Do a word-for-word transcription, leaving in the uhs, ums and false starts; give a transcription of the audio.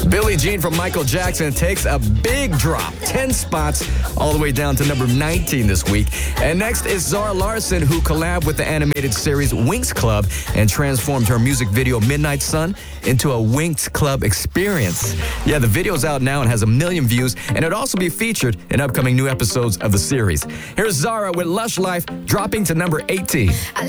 Billie Jean from Michael Jackson takes a big drop, ten spots, all the way down to number nineteen this week. And next is Zara Larsson, who collabed with the animated series Winx Club and transformed her music video Midnight Sun into a Winx Club experience. Yeah, the video's out now and has a million views, and it'll also be featured in upcoming new episodes of the series. Here's Zara with Lush Life, dropping to number eighteen.